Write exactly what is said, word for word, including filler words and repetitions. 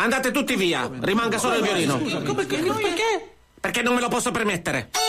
Andate tutti via, rimanga solo il violino. Come, perché? Perché non me lo posso permettere.